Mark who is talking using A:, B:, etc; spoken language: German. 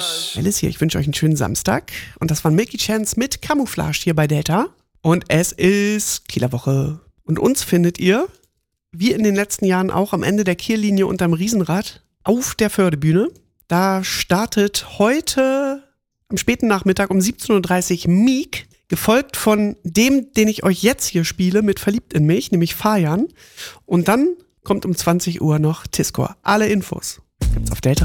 A: Alice hier, ich wünsche euch einen schönen Samstag. Und das war Milky Chance mit Camouflage hier bei Delta. Und es ist Kieler Woche. Und uns findet ihr, wie in den letzten Jahren auch, am Ende der Kiellinie unterm Riesenrad auf der Fördebühne. Da startet heute am späten Nachmittag um 17.30 Uhr Meek, gefolgt von dem, den ich euch jetzt hier spiele, mit Verliebt in mich, nämlich Fajan. Und dann kommt um 20 Uhr noch Tiskor. Alle Infos gibt's auf Delta.